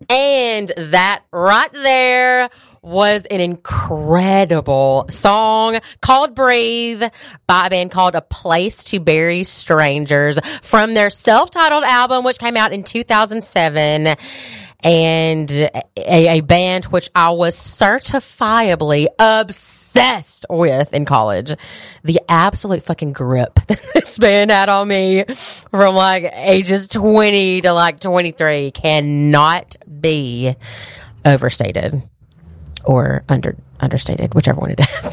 And that right there was an incredible song called Breathe by a band called A Place to Bury Strangers from their self-titled album, which came out in 2007. And a band which I was certifiably obsessed with in college. The absolute fucking grip that this band had on me from like ages 20 to like 23 cannot be overstated or understated, whichever one it is.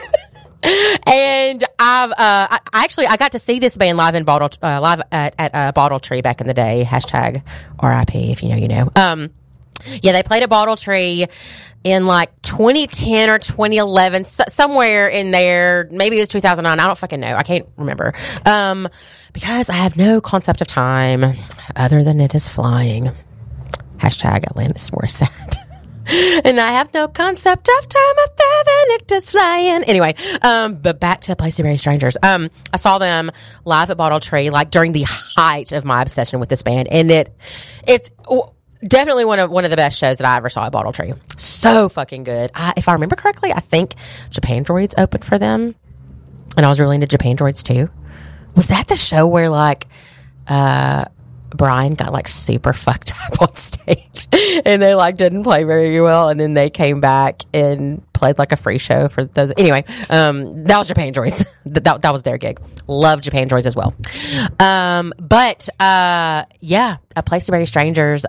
And I got to see this band live in live at Bottle Tree back in the day. Hashtag RIP if you know, you know. Yeah, they played at Bottle Tree in like 2010 or 2011, somewhere in there. Maybe it was 2009. I don't fucking know. I can't remember. Because I have no concept of time other than it is flying. Hashtag Alanis Morissette. And I have no concept of time other than it is flying. Anyway, but back to Place to Bury Strangers. I saw them live at Bottle Tree, like during the height of my obsession with this band, and it's definitely one of the best shows that I ever saw at Bottle Tree. So fucking good. If I remember correctly, I think Japandroids opened for them, and I was really into Japandroids too. Was that the show where like Brian got like super fucked up on stage and they like didn't play very well, and then they came back and played like a free show for those? Anyway, that was Japandroids. that was their gig. Love Japandroids as well. But yeah, A Place to Bury Strangers.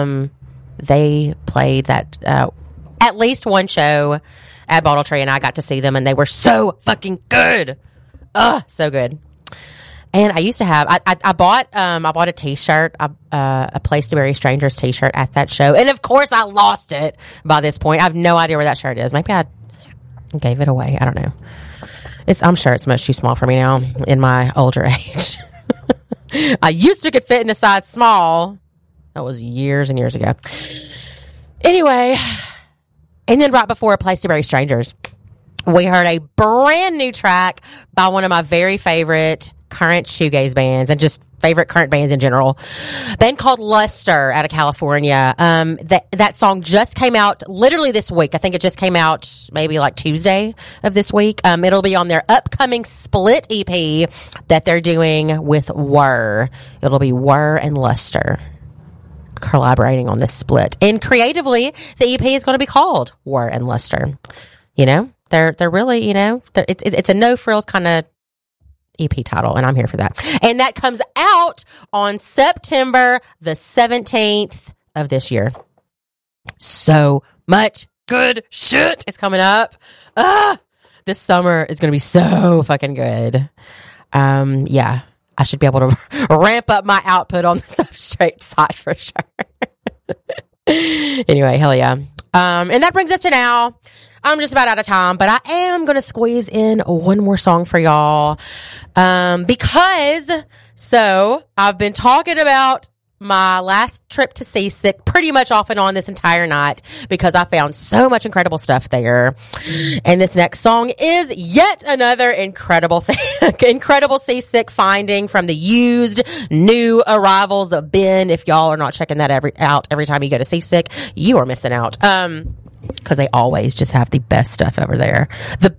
They played that at least one show at Bottle Tree, and I got to see them, and they were so fucking good. So good. And I used to have, I bought a t-shirt, a Place to Bury Strangers t-shirt at that show. And of course I lost it by this point. I have no idea where that shirt is. Maybe I gave it away. I don't know. I'm sure it's much too small for me now in my older age. I used to could fit in a size small. That was years and years ago. Anyway, and then right before A Place to Bury Strangers, we heard a brand new track by one of my very favorite current shoegaze bands and just favorite current bands in general. A band called Luster out of California. That song just came out literally this week. I think it just came out maybe like Tuesday of this week. It'll be on their upcoming Split EP that they're doing with Whir. It'll be Whir and Luster collaborating on this split. And creatively, the EP is going to be called Whir and Luster. You know, they're really, you know, it's a no frills kind of EP title, and I'm here for that. And that comes out on September the 17th of this year. So much good shit is coming up. This summer is going to be so fucking good. Yeah, I should be able to ramp up my output on the Substrate side for sure. Anyway, hell yeah. And that brings us to now. I'm just about out of time, but I am going to squeeze in one more song for y'all. Because I've been talking about my last trip to Seasick pretty much off and on this entire night because I found so much incredible stuff there. And this next song is yet another incredible Seasick finding from the used new arrivals of Ben. If y'all are not checking that out every time you go to Seasick, you are missing out. Because they always just have the best stuff over there. The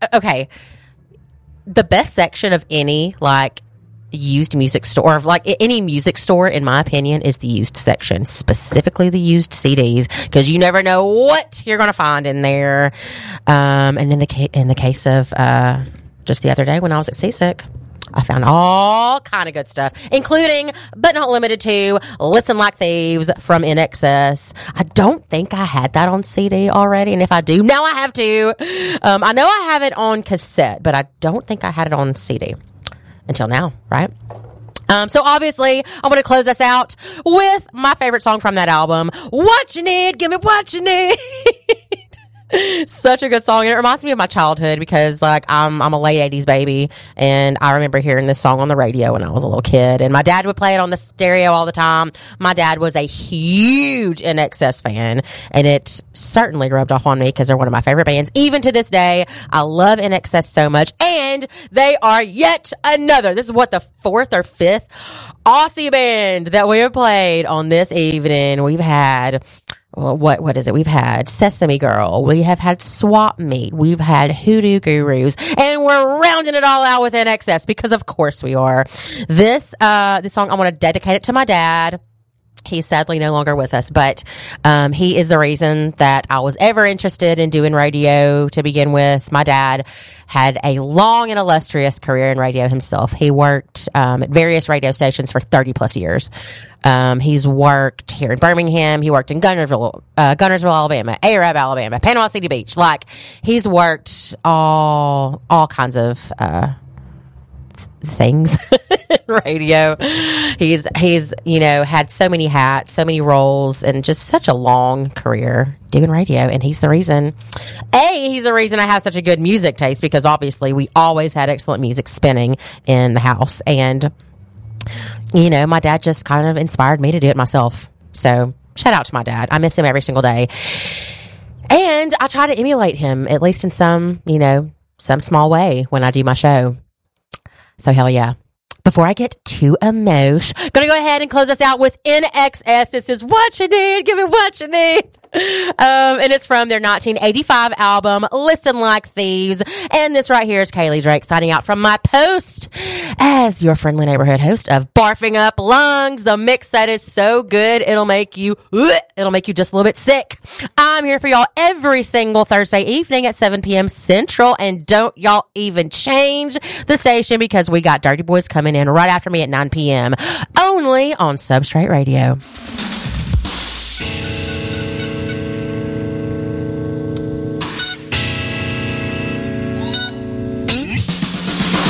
best section of any like used music store, of like any music store, in my opinion, is the used section, specifically the used CDs, because you never know what you're going to find in there. And in the case of just the other day when I was at Seasick, I found all kind of good stuff, including, but not limited to, Listen Like Thieves from NXS. I don't think I had that on CD already, and if I do, now I have to. I know I have it on cassette, but I don't think I had it on CD until now, right? So obviously, I'm going to close us out with my favorite song from that album, What You Need, Give Me What You Need. Such a good song. And it reminds me of my childhood because like I'm a late 80s baby, and I remember hearing this song on the radio when I was a little kid, and my dad would play it on the stereo all the time. My dad was a huge NXS fan, and it certainly rubbed off on me because they're one of my favorite bands. Even to this day, I love NXS so much, and they are yet another. This is what, the fourth or fifth Aussie band that we have played on this evening. We've had, well, what is it? We've had Sesame Girl. We have had Swap Meet. We've had Hoodoo Gurus, and we're rounding it all out with NXS because of course we are. This song, I want to dedicate it to my dad. He's sadly no longer with us, but he is the reason that I was ever interested in doing radio to begin with. My dad had a long and illustrious career in radio himself. He worked at various radio stations for 30 plus years. He's worked here in Birmingham. He worked in Gunnersville, Alabama, Arab, Alabama, Panama City Beach. Like, he's worked all kinds of things in radio. He's had so many hats, so many roles, and just such a long career doing radio. And he's the reason I have such a good music taste, because obviously we always had excellent music spinning in the house. And my dad just kind of inspired me to do it myself. So shout out to my dad. I miss him every single day, and I try to emulate him, at least in some small way, when I do my show. So hell yeah. Before I get too emotional, gonna go ahead and close us out with NXS. This is What You Need. Give me what you need. And it's from their 1985 album, Listen Like Thieves. And this right here is Kaylee Drake signing out from my post as your friendly neighborhood host of Barfing Up Lungs, the mix that is so good it'll make you just a little bit sick. I'm here for y'all every single Thursday evening at 7 p.m. Central, and don't y'all even change the station, because we got Dirty Boys coming in right after me at 9 p.m. only on Substrate Radio.